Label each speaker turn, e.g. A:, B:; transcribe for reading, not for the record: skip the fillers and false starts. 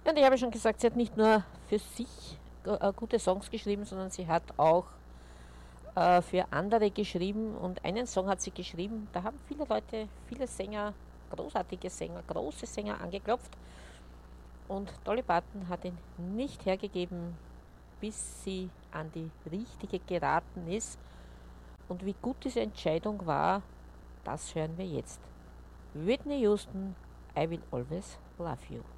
A: Und ich habe schon gesagt, sie hat nicht nur für sich gute Songs geschrieben, sondern sie hat auch für andere geschrieben. Und einen Song hat sie geschrieben, da haben viele Leute, viele Sänger, großartige Sänger, große Sänger angeklopft. Und Dolly Parton hat ihn nicht hergegeben, bis sie an die richtige geraten ist. Und wie gut diese Entscheidung war, das hören wir jetzt. Whitney Houston, I Will Always Love You.